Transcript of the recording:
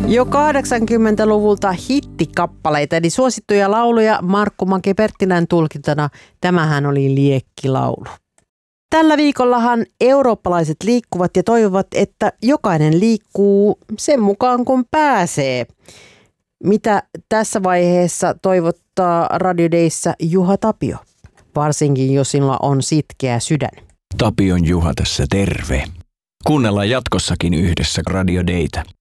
Jo 80-luvulta hittikappaleita, eli suosittuja lauluja Markku Make-Perttilän tulkintana. Tämähän oli liekkilaulu. Tällä viikollahan eurooppalaiset liikkuvat ja toivovat, että jokainen liikkuu sen mukaan kun pääsee. Mitä tässä vaiheessa toivottaa Radio Dayssä Juha Tapio? Varsinkin jos sinulla on sitkeä sydän. Tapion Juha tässä terve. Kuunnellaan jatkossakin yhdessä Radio Daytä.